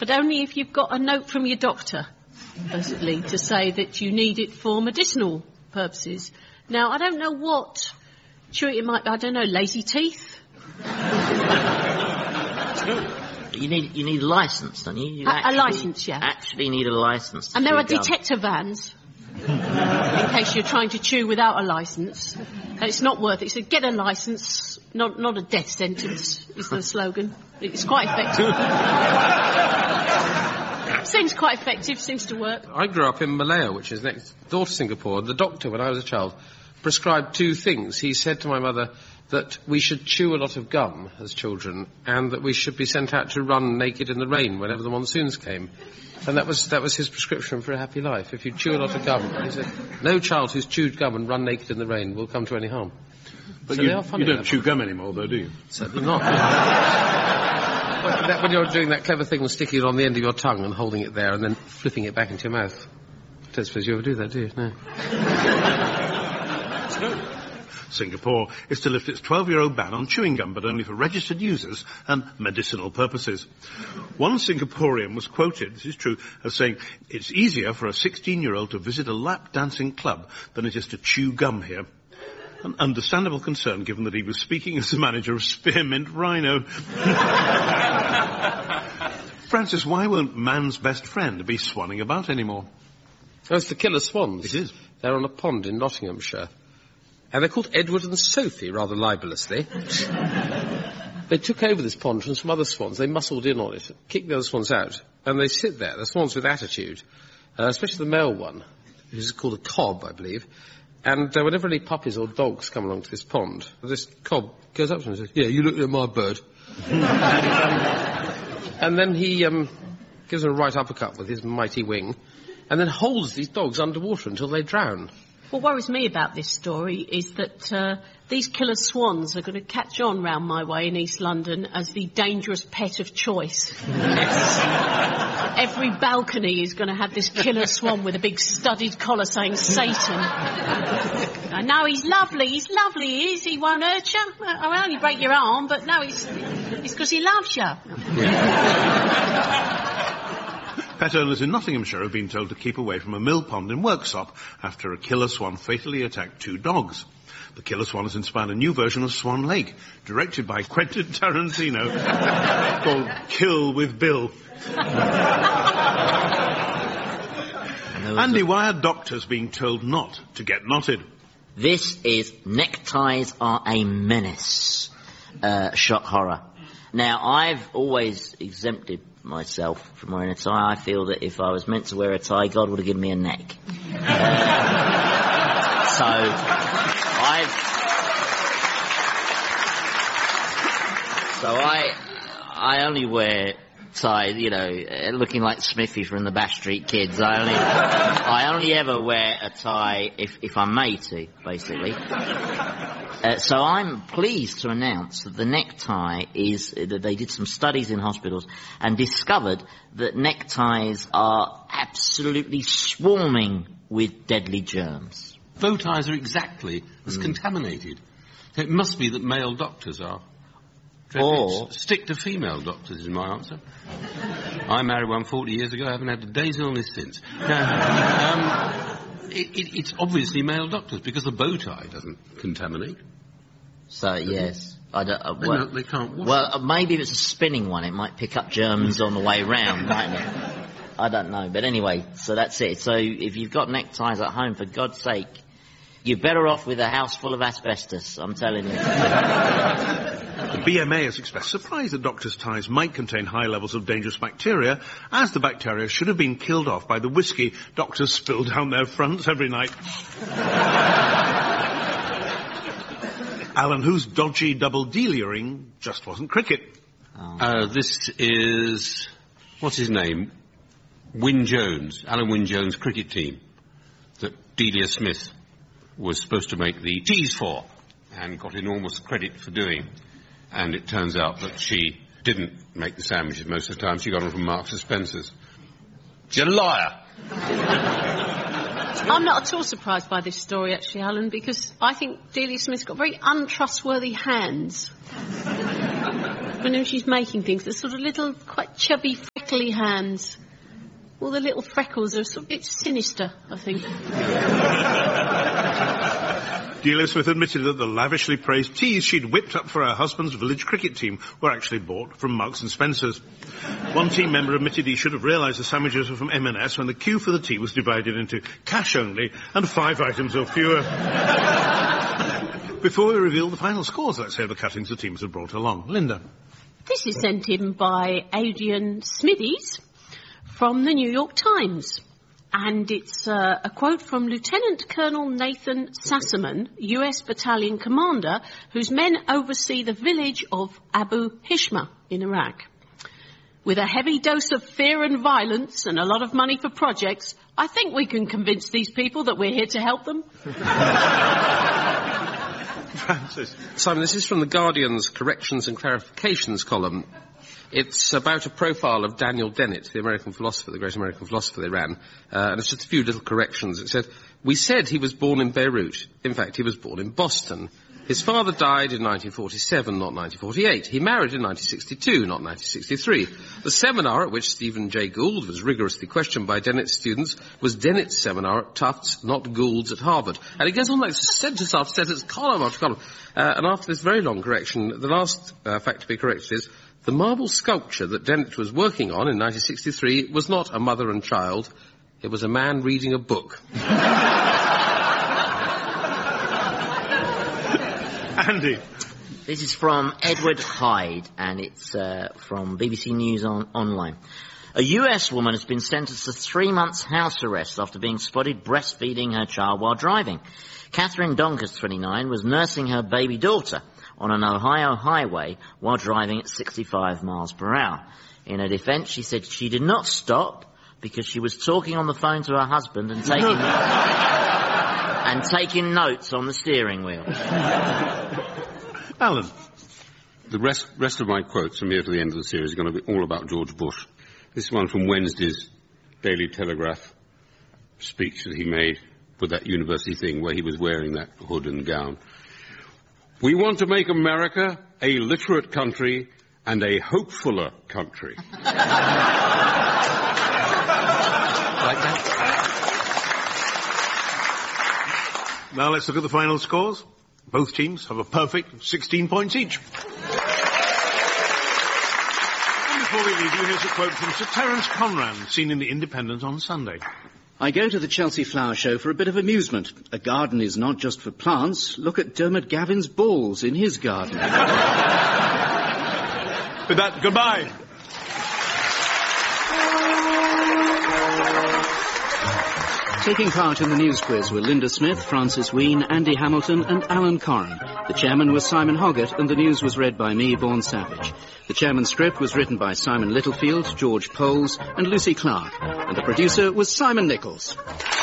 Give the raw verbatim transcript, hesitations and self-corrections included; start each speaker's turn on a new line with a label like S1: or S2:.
S1: but only if you've got a note from your doctor, basically, to say that you need it for medicinal purposes. Now, I don't know what chewing it might be. I don't know, lazy teeth?
S2: You need you need a licence, don't you? you
S1: a, a licence, yeah.
S2: Actually need a licence.
S1: And there are gum. detector vans, in case you're trying to chew without a licence. And it's not worth it. So get a licence, not not a death sentence, is the slogan. It's quite effective. Seems quite effective, seems to work.
S3: I grew up in Malaya, which is next door to Singapore, and the doctor, when I was a child, prescribed two things. He said to my mother that we should chew a lot of gum as children, and that we should be sent out to run naked in the rain whenever the monsoons came. And that was that was his prescription for a happy life. If you chew a lot of gum, he said, no child who's chewed gum and run naked in the rain will come to any harm.
S4: But
S3: so
S4: you,
S3: they are funny,
S4: you don't chew gum anymore, though, do you?
S3: Certainly not. Well, that, when you're doing that clever thing with sticking it on the end of your tongue and holding it there and then flipping it back into your mouth. I don't suppose you ever do that, do you? No.
S4: Singapore is to lift its twelve-year-old ban on chewing gum, but only for registered users and medicinal purposes. One Singaporean was quoted, this is true, as saying, it's easier for a sixteen-year-old to visit a lap dancing club than it is to chew gum here. An understandable concern, given that he was speaking as the manager of Spearmint Rhino. Francis, why won't man's best friend be swanning about anymore?
S3: Oh, it's the killer swans.
S4: It is.
S3: They're on a pond in Nottinghamshire. And they're called Edward and Sophie, rather libelously. They took over this pond from some other swans. They muscled in on it, kicked the other swans out, and they sit there. The swans with attitude, uh, especially the male one, who's called a cob, I believe. And uh, whenever any puppies or dogs come along to this pond, this cob goes up to him and says, yeah, you look at my bird. and, um, and then he um, gives them a right uppercut with his mighty wing, and then holds these dogs underwater until they drown.
S1: What worries me about this story is that uh, these killer swans are going to catch on round my way in East London as the dangerous pet of choice. Every balcony is going to have this killer swan with a big studded collar saying Satan. I know he's lovely, he's lovely, he is, he won't hurt you. I'll only break your arm, but no, it's because he loves you.
S4: Pet owners in Nottinghamshire have been told to keep away from a mill pond in Worksop after a killer swan fatally attacked two dogs. The killer swan has inspired a new version of Swan Lake, directed by Quentin Tarantino, called Kill with Bill. Andy, why are doctors being told not to get knotted?
S2: This is Neckties Are a Menace. Uh, shock horror. Now, I've always exempted myself from wearing a tie. I feel that if I was meant to wear a tie, God would have given me a neck. uh, so, I've... So I... I only wear ties, you know, looking like Smithy from the Bash Street Kids. I only... I only ever wear a tie if, if I'm made to, basically. Uh, so I'm pleased to announce that the necktie is, uh, they did some studies in hospitals and discovered that neckties are absolutely swarming with deadly germs.
S5: Bow ties are exactly as mm. contaminated. It must be that male doctors are.
S2: Or...
S5: Stick to female doctors is my answer. I married one forty years ago, I haven't had a day's illness since. Now, um, it, it, it's obviously male doctors, because the bow tie doesn't contaminate.
S2: So, yes. I don't, uh,
S5: they,
S2: well,
S5: don't, they can't wash
S2: Well, uh, maybe if it's a spinning one, it might pick up germs on the way round, mightn't it? I don't know. But anyway, so that's it. So if you've got neckties at home, for God's sake, you're better off with a house full of asbestos, I'm telling you.
S4: The B M A has expressed surprise that doctors' ties might contain high levels of dangerous bacteria, as the bacteria should have been killed off by the whiskey doctors spill down their fronts every night. Alan, whose dodgy double-dealeering just wasn't cricket?
S5: Oh. Uh, this is... What's his name? Wyn Jones, Alan Wyn Jones' cricket team that Delia Smith was supposed to make the teas for and got enormous credit for doing. And it turns out that she didn't make the sandwiches most of the time. She got them from Marks and Spencer's. She's a liar.
S1: I'm not at all surprised by this story, actually, Alan, because I think Delia Smith's got very untrustworthy hands. Whenever she's making things, the sort of little, quite chubby, freckly hands. All the little freckles are sort of, it's sinister, I think.
S4: Delia Smith admitted that the lavishly praised teas she'd whipped up for her husband's village cricket team were actually bought from Marks and Spencer's. One team member admitted he should have realised the sandwiches were from M and S when the queue for the tea was divided into cash only and five items or fewer. Before we reveal the final scores, let's hear the cuttings the teams have brought along. Linda.
S1: This is sent in by Adrian Smithies from the New York Times. And it's uh, a quote from Lieutenant Colonel Nathan Sassaman, U S Battalion Commander, whose men oversee the village of Abu Hishma in Iraq. With a heavy dose of fear and violence and a lot of money for projects, I think we can convince these people that we're here to help them.
S4: Francis.
S3: Simon, this is from the Guardian's Corrections and Clarifications column. It's about a profile of Daniel Dennett, the American philosopher, the great American philosopher they ran. Uh, and it's just a few little corrections. It said, we said he was born in Beirut. In fact, he was born in Boston. His father died in nineteen forty-seven, not nineteen forty-eight. He married in nineteen sixty-two, not nineteen sixty-three. The seminar at which Stephen Jay Gould was rigorously questioned by Dennett's students was Dennett's seminar at Tufts, not Gould's at Harvard. And it goes on like sentence after sentence, column after column. Uh, and after this very long correction, the last uh, fact to be corrected is, the marble sculpture that Dennett was working on in nineteen sixty-three was not a mother and child. It was a man reading a book.
S4: Andy.
S2: This is from Edward Hyde, and it's uh, from B B C News on, Online. A U S woman has been sentenced to three months house arrest after being spotted breastfeeding her child while driving. Catherine Donkers, twenty-nine, was nursing her baby daughter on an Ohio highway while driving at sixty-five miles per hour. In her defence, she said she did not stop because she was talking on the phone to her husband and taking and taking notes on the steering wheel.
S4: Alan.
S5: The rest, rest of my quotes from here to the end of the series are going to be all about George Bush. This one from Wednesday's Daily Telegraph speech that he made with that university thing where he was wearing that hood and gown. We want to make America a literate country and a hopefuller country. Like that?
S4: Now let's look at the final scores. Both teams have a perfect sixteen points each. And before we leave you, here's a quote from Sir Terence Conran, seen in The Independent on Sunday.
S6: I go to the Chelsea Flower Show for a bit of amusement. A garden is not just for plants. Look at Dermot Gavin's balls in his garden.
S4: With that, goodbye.
S6: Taking part in the news quiz were Linda Smith, Francis Ween, Andy Hamilton and Alan Corrin. The chairman was Simon Hoggett and the news was read by me, Vaughan Savage. The chairman's script was written by Simon Littlefield, George Poles and Lucy Clark. And the producer was Simon Nichols.